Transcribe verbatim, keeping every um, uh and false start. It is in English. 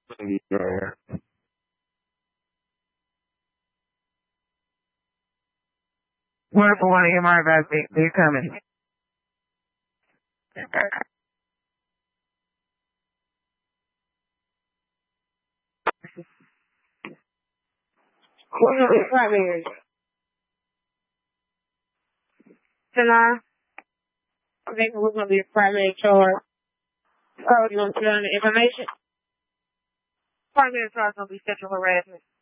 Yeah. Wonderful, want to hear more about the, they're coming. What's going to be primary? Tonight, I think we're going to be a primary charge. Oh, you want to put on the information? Primary charge is going to be sexual harassment.